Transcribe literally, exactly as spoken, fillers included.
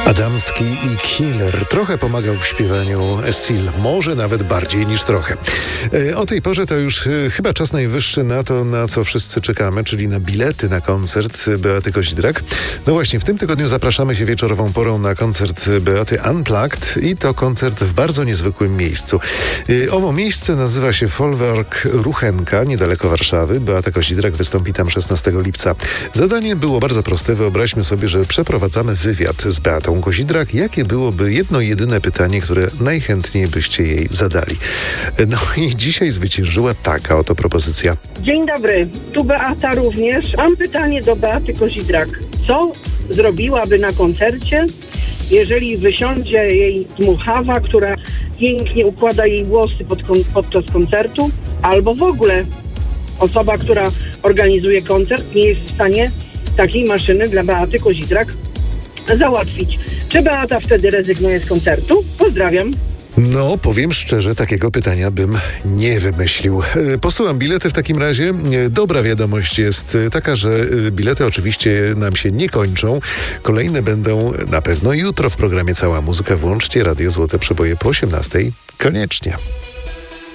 Adamski i Killer trochę pomagał w śpiewaniu Seal, może nawet bardziej niż trochę. O tej porze to już chyba czas najwyższy na to, na co wszyscy czekamy, czyli na bilety na koncert Beaty Kozidrak. No właśnie, w tym tygodniu zapraszamy się wieczorową porą na koncert Beaty Unplugged i to koncert w bardzo niezwykłym miejscu. Owo miejsce nazywa się Folwark Ruchenka, niedaleko Warszawy. Beata Kozidrak wystąpi tam szesnastego lipca. Zadanie było bardzo proste. Wyobraźmy sobie, że przeprowadzamy wywiad z Beatą Kozidrak. Jakie byłoby jedno jedyne pytanie, które najchętniej byście jej zadali? No i dzisiaj zwyciężyła taka oto propozycja. Dzień dobry, tu Beata również. Mam pytanie do Beaty Kozidrak. Co zrobiłaby na koncercie, jeżeli wysiądzie jej dmuchawa, która pięknie układa jej włosy pod kon- podczas koncertu, albo w ogóle osoba, która organizuje koncert, nie jest w stanie takiej maszyny dla Beaty Kozidrak załatwić. Czy Beata wtedy rezygnuje z koncertu? Pozdrawiam. No, powiem szczerze, takiego pytania bym nie wymyślił. Posyłam bilety w takim razie. Dobra wiadomość jest taka, że bilety oczywiście nam się nie kończą. Kolejne będą na pewno jutro w programie Cała Muzyka. Włączcie Radio Złote Przeboje po osiemnastej. Koniecznie.